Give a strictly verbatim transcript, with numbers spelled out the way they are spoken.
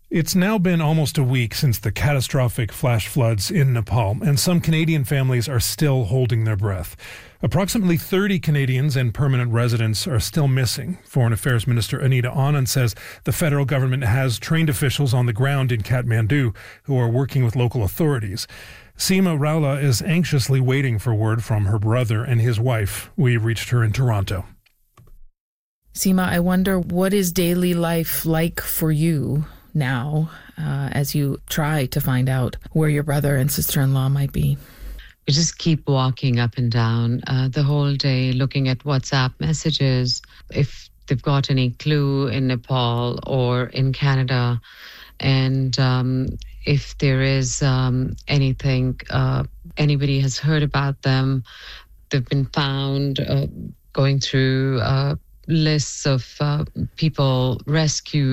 It's now been almost a week since the catastrophic flash floods in Nepal, and some Canadian families are still holding their breath. Approximately thirty Canadians and permanent residents are still missing. Foreign Affairs Minister Anita Anand says the federal government has trained officials on the ground in Kathmandu who are working with local authorities. Seema Raula is anxiously waiting for word from her brother and his wife. We reached her in Toronto. Seema, I wonder, what is daily life like for you now uh, as you try to find out where your brother and sister-in-law might be? We just keep walking up and down uh, the whole day, looking at WhatsApp messages, if they've got any clue in Nepal or in Canada, and um, if there is um, anything, uh, anybody has heard about them. They've been found, uh, going through uh, lists of uh, people rescued